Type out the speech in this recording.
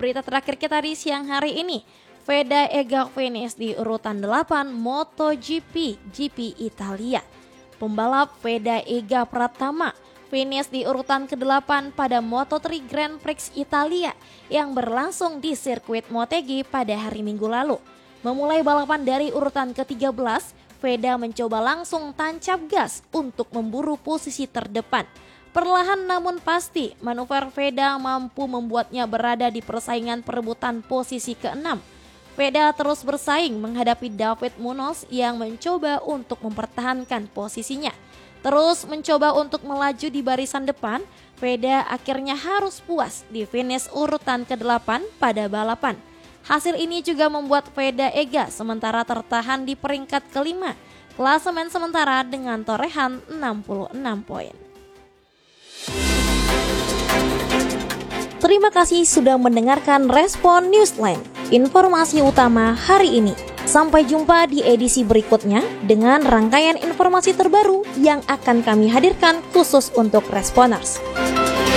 berita terakhir kita di siang hari ini. Veda Ega finish di urutan 8 MotoGP GP Italia. Pembalap Veda Ega Pratama finish di urutan ke-8 pada Moto3 Grand Prix Italia yang berlangsung di sirkuit Motegi pada hari Minggu lalu. Memulai balapan dari urutan ke-13, Veda mencoba langsung tancap gas untuk memburu posisi terdepan. Perlahan namun pasti, manuver Veda mampu membuatnya berada di persaingan perebutan posisi ke-6. Veda terus bersaing menghadapi David Munoz yang mencoba untuk mempertahankan posisinya. Terus mencoba untuk melaju di barisan depan, Veda akhirnya harus puas di finish urutan ke-8 pada balapan. Hasil ini juga membuat Veda Ega sementara tertahan di peringkat kelima, klasemen sementara dengan torehan 66 poin. Terima kasih sudah mendengarkan Respon Newsline, informasi utama hari ini. Sampai jumpa di edisi berikutnya dengan rangkaian informasi terbaru yang akan kami hadirkan khusus untuk Responers.